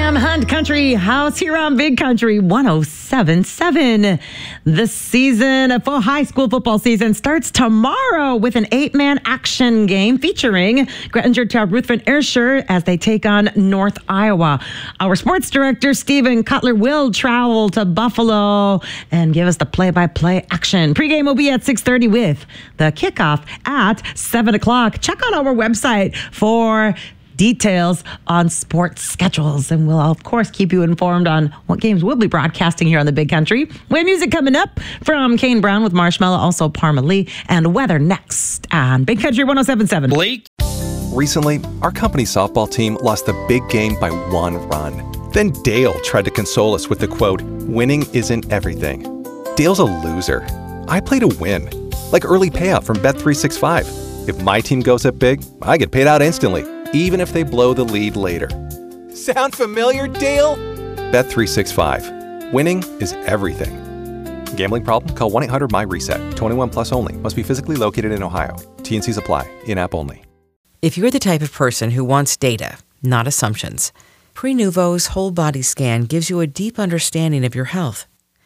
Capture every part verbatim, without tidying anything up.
Graham Hunt Country House here on Big Country one oh seven point seven. The season for high school football season starts tomorrow with an eight-man action game featuring Gretinger Town Ruthven Ayrshire as they take on North Iowa. Our sports director, Stephen Cutler, will travel to Buffalo and give us the play-by-play action. Pre-game will be at six thirty with the kickoff at seven o'clock. Check out our website for details on sports schedules, and we'll of course keep you informed on what games we'll be broadcasting here on the Big Country. We have music coming up from Kane Brown with Marshmallow, also Parma Lee, and weather next on Big Country one oh seven point seven. Blake. Recently, our company softball team lost the big game by one run. Then Dale tried to console us with the quote, "Winning isn't everything." Dale's a loser. I play to win, like early payout from Bet three sixty-five. If my team goes up big, I get paid out instantly, even if they blow the lead later. Sound familiar, Dale? Bet three sixty-five. Winning is everything. Gambling problem? Call one eight hundred my reset. twenty-one plus only. Must be physically located in Ohio. T and Cs apply. In-app only. If you're the type of person who wants data, not assumptions, Prenuvo's whole body scan gives you a deep understanding of your health.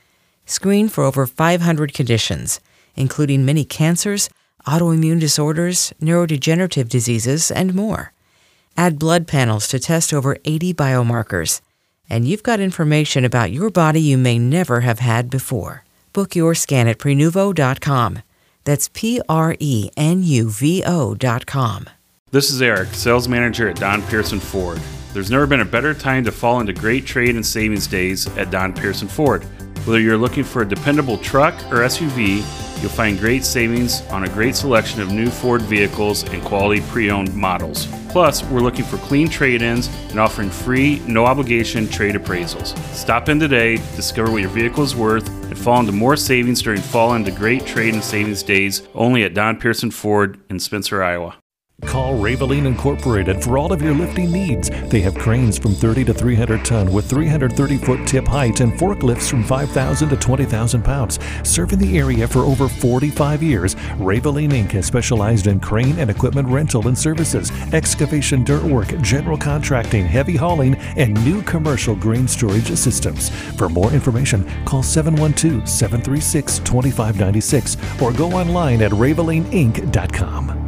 Screen for over five hundred conditions, including many cancers, autoimmune disorders, neurodegenerative diseases, and more. Add blood panels to test over eighty biomarkers, and you've got information about your body you may never have had before. Book your scan at Prenuvo dot com. That's P R E N U V O dot com. This is Eric, sales manager at Don Pearson Ford. There's never been a better time to fall into great trade and savings days at Don Pearson Ford. Whether you're looking for a dependable truck or S U V, you'll find great savings on a great selection of new Ford vehicles and quality pre-owned models. Plus, we're looking for clean trade-ins and offering free, no-obligation trade appraisals. Stop in today, discover what your vehicle is worth, and fall into more savings during fall into great trade and savings days only at Don Pearson Ford in Spencer, Iowa. Call Raveline Incorporated for all of your lifting needs. They have cranes from thirty to three hundred ton with three hundred thirty foot tip height and forklifts from five thousand to twenty thousand pounds. Serving the area for over forty-five years, Raveline Incorporated has specialized in crane and equipment rental and services, excavation dirt work, general contracting, heavy hauling, and new commercial grain storage systems. For more information, call seven one two, seven three six, two five nine six or go online at raveline inc dot com.